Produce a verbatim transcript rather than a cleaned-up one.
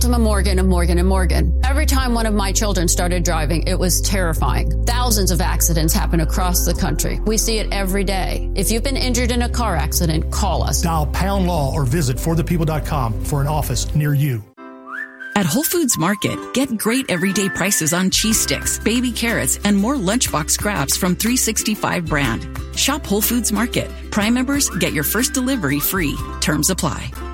Ultima Morgan of Morgan and Morgan. Every time one of my children started driving, it was terrifying. Thousands of accidents happen across the country. We see it every day. If you've been injured in a car accident, call us. Dial Pound Law or visit for the people dot com for an office near you. At Whole Foods Market, get great everyday prices on cheese sticks, baby carrots, and more lunchbox scraps from three sixty-five brand. Shop Whole Foods Market. Prime members get your first delivery free. Terms apply.